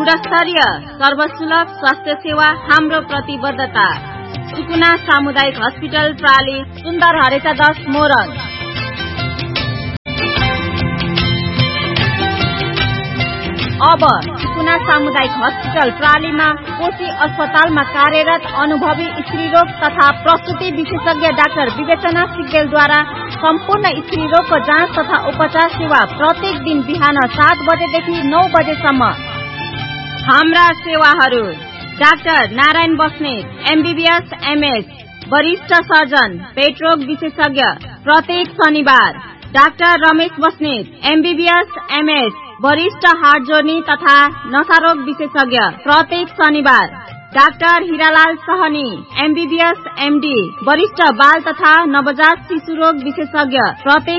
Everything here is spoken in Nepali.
गुणस्तरीय सर्वसुलभ स्वास्थ्य सेवा हाम्रो प्रतिबद्धता। सुकुना सामुदायिक हस्पिटल प्राली, सुन्दर हरेचा 10 मोरङ। अब सुकुना सामुदायिक हस्पिटल प्रालीमा कोशी अस्पतालमा कार्यरत अनुभवी स्त्रीरोग तथा प्रसुति विशेषज्ञ डाक्टर विवेचना सिग्देलद्वारा सम्पूर्ण स्त्रीरोगको जाँच तथा उपचार सेवा प्रत्येक दिन बिहान 7 बजेदेखि 9 बजेसम्म। हाम्रा सेवाहरू: doctor Narayan Basnet MBBS MS, वरिष्ठ सर्जन पेटरोग विशेषज्ञ प्रत्येक शनिबार। Doctor Ramesh Basnet MBBS MS, वरिष्ठ हार्ट जोर्नी तथा नशारोग विशेषज्ञ प्रत्येक शनिबार। Doctor Hiralal Sahni MBBS MD, वरिष्ठ बाल तथा नवजात शिशु रोग विशेषज्ञ प्रत्येक